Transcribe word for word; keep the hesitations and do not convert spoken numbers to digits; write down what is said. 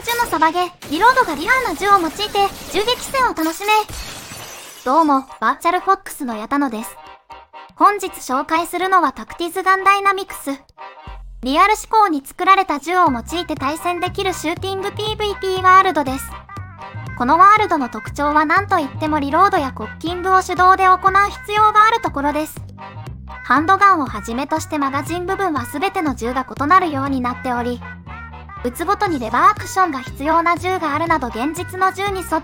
銃のサバゲ、リロードがリアルな銃を用いて銃撃戦を楽しめ。どうも、バーチャルフォックスの矢田野です。本日紹介するのはタクティズガンダイナミクス。リアル思考に作られた銃を用いて対戦できるシューティング ピーブイピー ワールドです。このワールドの特徴は何といってもリロードやコッキングを手動で行う必要があるところです。ハンドガンをはじめとしてマガジン部分は全ての銃が異なるようになっており、撃つごとにレバーアクションが必要な銃があるなど現実の銃に沿っ